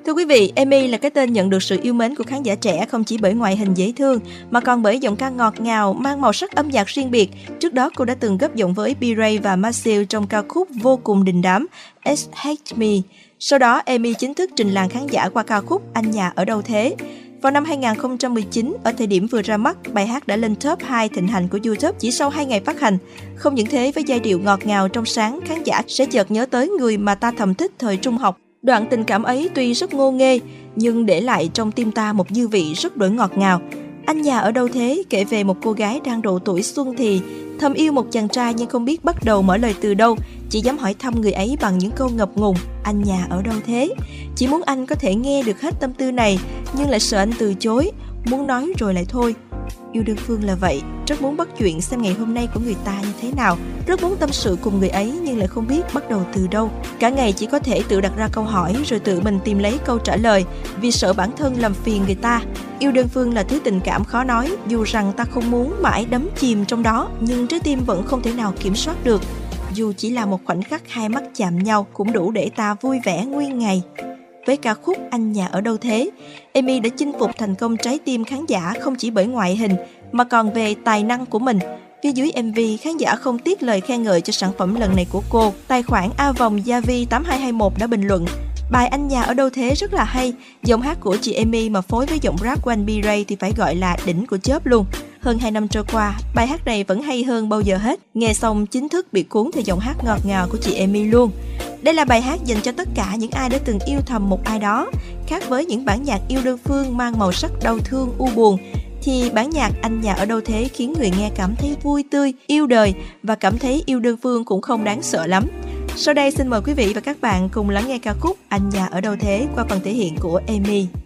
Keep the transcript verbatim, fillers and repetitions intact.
Thưa quý vị, Amy là cái tên nhận được sự yêu mến của khán giả trẻ không chỉ bởi ngoại hình dễ thương mà còn bởi giọng ca ngọt ngào, mang màu sắc âm nhạc riêng biệt. Trước đó cô đã từng góp giọng với B-Ray và Masew trong ca khúc vô cùng đình đám It's Hate Me. Sau đó, Amy chính thức trình làng khán giả qua ca khúc Anh Nhà Ở Đâu Thế. Vào năm hai không một chín, ở thời điểm vừa ra mắt, bài hát đã lên top hai thịnh hành của YouTube chỉ sau hai ngày phát hành. Không những thế, với giai điệu ngọt ngào trong sáng, khán giả sẽ chợt nhớ tới người mà ta thầm thích thời trung học. Đoạn tình cảm ấy tuy rất ngô nghê, nhưng để lại trong tim ta một dư vị rất đổi ngọt ngào. Anh Nhà Ở Đâu Thế kể về một cô gái đang độ tuổi xuân thì, thầm yêu một chàng trai nhưng không biết bắt đầu mở lời từ đâu, chỉ dám hỏi thăm người ấy bằng những câu ngập ngùng: anh nhà ở đâu thế? Chỉ muốn anh có thể nghe được hết tâm tư này, nhưng lại sợ anh từ chối, muốn nói rồi lại thôi. Yêu đơn phương là vậy, rất muốn bắt chuyện xem ngày hôm nay của người ta như thế nào, rất muốn tâm sự cùng người ấy nhưng lại không biết bắt đầu từ đâu. Cả ngày chỉ có thể tự đặt ra câu hỏi rồi tự mình tìm lấy câu trả lời vì sợ bản thân làm phiền người ta. Yêu đơn phương là thứ tình cảm khó nói, dù rằng ta không muốn mãi đắm chìm trong đó nhưng trái tim vẫn không thể nào kiểm soát được. Dù chỉ là một khoảnh khắc hai mắt chạm nhau cũng đủ để ta vui vẻ nguyên ngày. Với ca khúc Anh Nhà Ở Đâu Thế, Amy đã chinh phục thành công trái tim khán giả không chỉ bởi ngoại hình mà còn về tài năng của mình. Phía dưới em vê, khán giả không tiếc lời khen ngợi cho sản phẩm lần này của cô. Tài khoản A Vòng Yavi tám hai hai một đã bình luận: bài Anh Nhà Ở Đâu Thế rất là hay, giọng hát của chị Amy mà phối với giọng rap của anh B-Ray thì phải gọi là đỉnh của chớp luôn. Hơn hai năm trôi qua, bài hát này vẫn hay hơn bao giờ hết. Nghe xong chính thức bị cuốn theo giọng hát ngọt ngào của chị Amy luôn. Đây là bài hát dành cho tất cả những ai đã từng yêu thầm một ai đó. Khác với những bản nhạc yêu đơn phương mang màu sắc đau thương, u buồn, thì bản nhạc Anh Nhà Ở Đâu Thế khiến người nghe cảm thấy vui tươi, yêu đời và cảm thấy yêu đơn phương cũng không đáng sợ lắm. Sau đây xin mời quý vị và các bạn cùng lắng nghe ca khúc Anh Nhà Ở Đâu Thế qua phần thể hiện của Amy.